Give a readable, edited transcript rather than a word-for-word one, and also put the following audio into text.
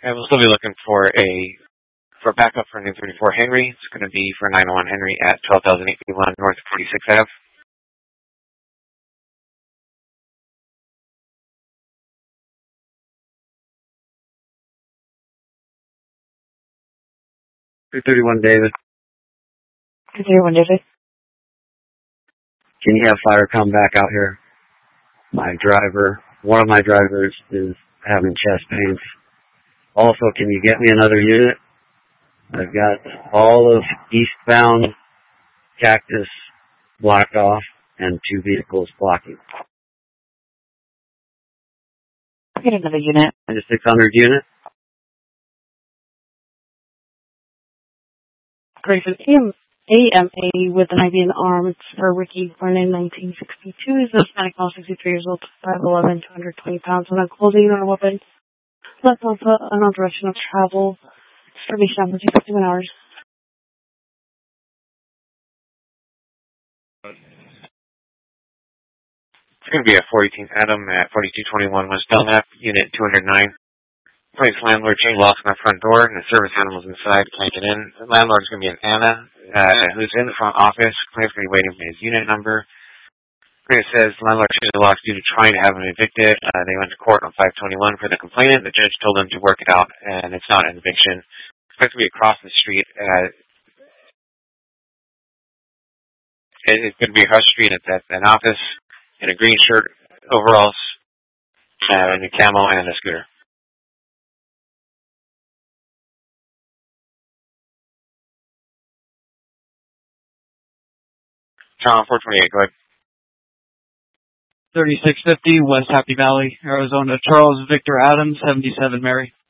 And we'll still be looking for backup for a new 34 Henry. It's going to be for 901 Henry at 12,851 North 46th Ave. $331 David. 331 David. Can you have fire come back out here? One of my drivers is having chest pains. Also, can you get me another unit? I've got all of eastbound Cactus blocked off and 2 vehicles blocking. I'll get another unit. And a 600 unit? Grayson AMA with an IV in the arm. It's for Ricky, born in 1962. He's a Hispanic male, 63 years old, 5'11", 220 pounds, and a clothing or weapon. Left on foot, unknown direction of travel. Information on 51 hours. It's going to be a 418th Adam at 4221 West Belknap, Unit 209. Place landlord changed locks on the front door, and the service animal's inside, can't get in. The landlord's going to be an Anna, who's in the front office. Client's going to be waiting for his unit number. It says landlord changed the locks due to trying to have him evicted. They went to court on 521 for the complainant. The judge told them to work it out, and it's not an eviction. It's supposed to be across the street. It's going to be across the street at an office in a green shirt, overalls, and a camo, and a scooter. Channel 428, go ahead. 3650 West Happy Valley, Arizona. Charles Victor Adams, 77 Mary.